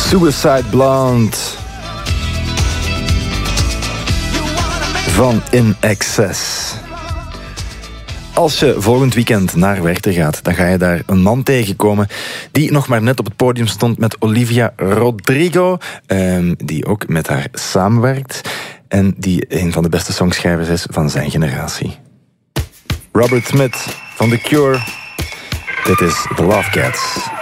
Suicide Blonde van In Excess. Als je volgend weekend naar Werchter gaat, dan ga je daar een man tegenkomen die nog maar net op het podium stond met Olivia Rodrigo, die ook met haar samenwerkt en die een van de beste songschrijvers is van zijn generatie. Robert Smith van The Cure. Dit is The Love Cats.